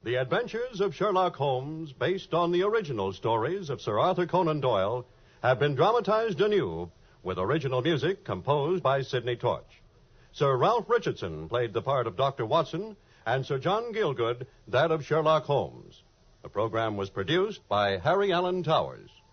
The Adventures of Sherlock Holmes, based on the original stories of Sir Arthur Conan Doyle, have been dramatized anew with original music composed by Sidney Torch. Sir Ralph Richardson played the part of Dr. Watson, and Sir John Gielgud that of Sherlock Holmes. The program was produced by Harry Allen Towers.